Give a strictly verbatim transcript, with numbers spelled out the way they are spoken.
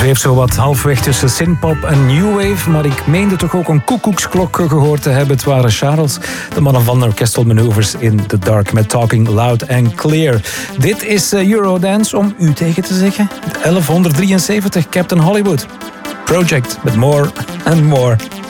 zweeft zo wat halfweg tussen synthpop en new wave, maar ik meende toch ook een koekoeksklok gehoord te hebben. Het waren Charles, de mannen van Orchestral Maneuvers in the Dark met Talking Loud and Clear. Dit is Eurodance, om u tegen te zeggen. elf drieënzeventig, Captain Hollywood. Project, with more and more.